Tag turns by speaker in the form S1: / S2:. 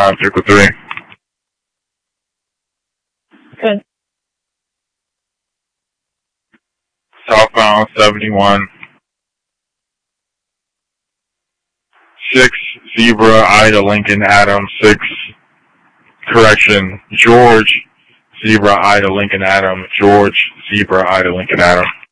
S1: Vehicle 3.
S2: Good.
S1: Southbound 71. 6 Zebra Ida Lincoln Adam 6. Correction, George Zebra Ida Lincoln Adam. George Zebra Ida Lincoln Adam.